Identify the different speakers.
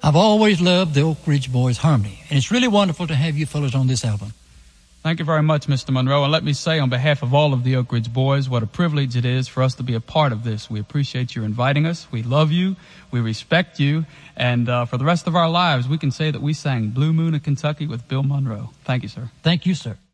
Speaker 1: I've always loved the Oak Ridge Boys harmony, and it's really wonderful to have you fellows on this album.
Speaker 2: Thank you very much, Mr. Monroe. And let me say on behalf of all of the Oak Ridge Boys, what a privilege it is for us to be a part of this. We appreciate you inviting us. We love you. We respect you. And for the rest of our lives, we can say that we sang Blue Moon of Kentucky with Bill Monroe. Thank you, sir.
Speaker 1: Thank you, sir.